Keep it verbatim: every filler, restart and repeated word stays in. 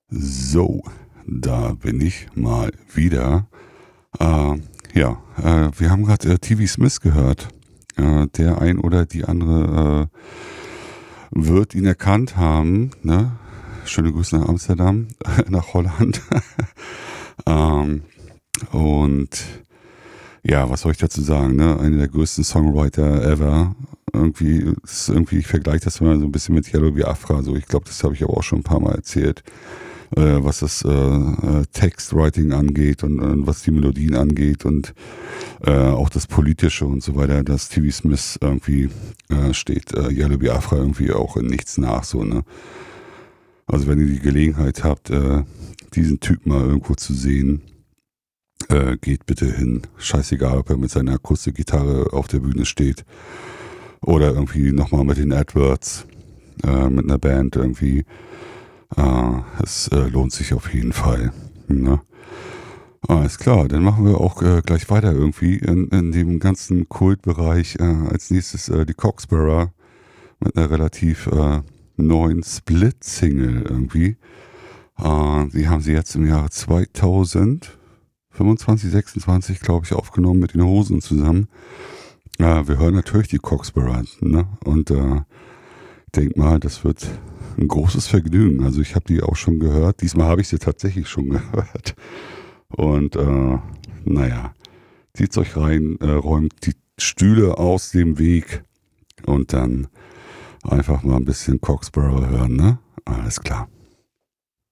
So, da bin ich mal wieder. Äh, ja, äh, wir haben gerade äh, T V Smith gehört. Äh, der ein oder die andere äh, wird ihn erkannt haben. Ne? Schöne Grüße nach Amsterdam, nach Holland. ähm, und ja, was soll ich dazu sagen? Ne? Einer der größten Songwriter ever. Irgendwie, ist irgendwie ich vergleiche das immer so ein bisschen mit Yellow Biafra. So, ich glaube, das habe ich aber auch schon ein paar Mal erzählt. Äh, was das äh, äh, Textwriting angeht und, und was die Melodien angeht und äh, auch das Politische und so weiter, dass T V Smith irgendwie äh, steht äh, Yellow Biafra irgendwie auch in nichts nach, so, ne? Also wenn ihr die Gelegenheit habt, äh, diesen Typ mal irgendwo zu sehen, äh, geht bitte hin. Scheißegal, ob er mit seiner Akustikgitarre auf der Bühne steht oder irgendwie nochmal mit den Edwards, äh, mit einer Band irgendwie. Uh, es äh, lohnt sich auf jeden Fall. Ne? Alles klar, dann machen wir auch äh, gleich weiter irgendwie in, in dem ganzen Kultbereich. Äh, als nächstes äh, die Coxbearer mit einer relativ äh, neuen Split-Single irgendwie. Uh, die haben sie jetzt im Jahre zweitausendfünfundzwanzig, sechsundzwanzig, glaube ich, aufgenommen mit den Hosen zusammen. Uh, wir hören natürlich die Coxbearer, ne? Und äh, denk mal, das wird ein großes Vergnügen. Also ich habe die auch schon gehört. Diesmal habe ich sie tatsächlich schon gehört. Und äh, naja, zieht's euch rein, äh, räumt die Stühle aus dem Weg und dann einfach mal ein bisschen Coxbearer hören, ne? Alles klar.